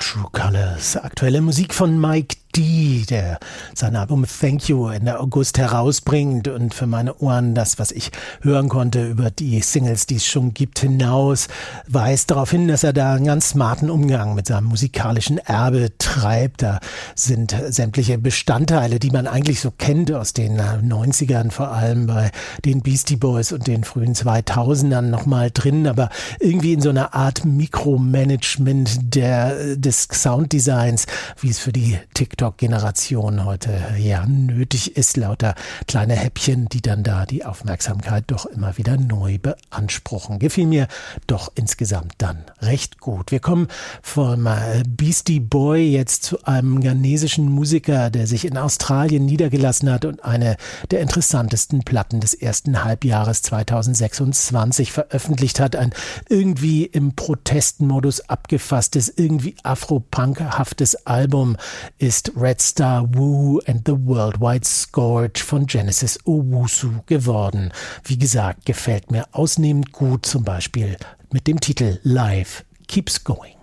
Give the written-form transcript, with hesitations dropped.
True Colors. Aktuelle Musik von Mike D, der sein Album Thank You Ende August herausbringt und für meine Ohren das, was ich hören konnte über die Singles, die es schon gibt, hinaus, weist darauf hin, dass er da einen ganz smarten Umgang mit seinem musikalischen Erbe treibt. Da sind sämtliche Bestandteile, die man eigentlich so kennt aus den 90ern, vor allem bei den Beastie Boys und den frühen 2000ern nochmal drin, aber irgendwie in so einer Art Mikromanagement des Sounddesigns, wie es für die TikTok-Generation heute ja nötig ist, lauter kleine Häppchen, die dann da die Aufmerksamkeit doch immer wieder neu beanspruchen. Gefiel mir doch insgesamt dann recht gut. Wir kommen vom Beastie Boy jetzt zu einem ghanesischen Musiker, der sich in Australien niedergelassen hat und eine der interessantesten Platten des ersten Halbjahres 2026 veröffentlicht hat. Ein irgendwie im Protestmodus abgefasstes, irgendwie afro-punkhaftes Album ist Red Star Woo and the Worldwide Scourge von Genesis Owusu geworden. Wie gesagt, gefällt mir ausnehmend gut, zum Beispiel mit dem Titel Life Keeps Going.